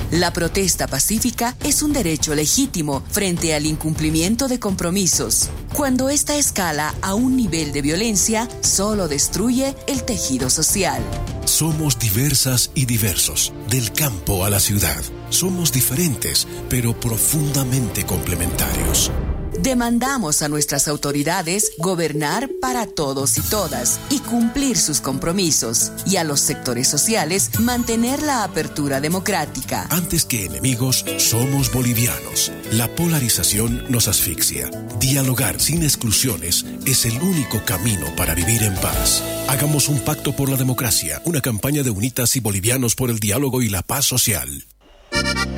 La protesta pacífica es un derecho legítimo frente al incumplimiento de compromisos. Cuando esta escala a un nivel de violencia, solo destruye el tejido social. Somos diversas y diversos, del campo a la ciudad. Somos diferentes, pero profundamente complementarios. Demandamos a nuestras autoridades gobernar para todos y todas y cumplir sus compromisos, y a los sectores sociales mantener la apertura democrática. Antes que enemigos, somos bolivianos. La polarización nos asfixia. Dialogar sin exclusiones es el único camino para vivir en paz. Hagamos un pacto por la democracia, una campaña de UNITAS y bolivianos por el diálogo y la paz social.